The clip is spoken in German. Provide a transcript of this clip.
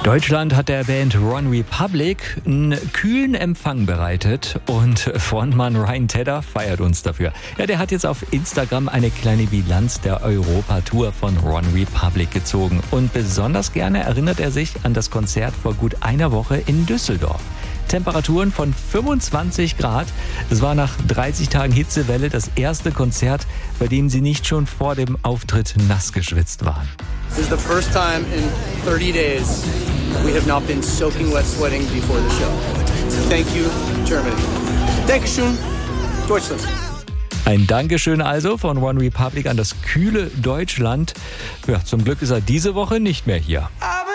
Deutschland hat der Band One Republic einen kühlen Empfang bereitet und Frontmann Ryan Tedder feiert uns dafür. Ja, der hat jetzt auf Instagram eine kleine Bilanz der Europa-Tour von One Republic gezogen und besonders gerne erinnert er sich an das Konzert vor gut einer Woche in Düsseldorf. Temperaturen von 25 Grad. Es war nach 30 Tagen Hitzewelle das erste Konzert, bei dem sie nicht schon vor dem Auftritt nass geschwitzt waren. This is the first time in 30 days we have not been soaking wet sweating before the show. Thank you, Germany. Dankeschön, Deutschland. Ein Dankeschön also von One Republic an das kühle Deutschland. Ja, zum Glück ist er diese Woche nicht mehr hier.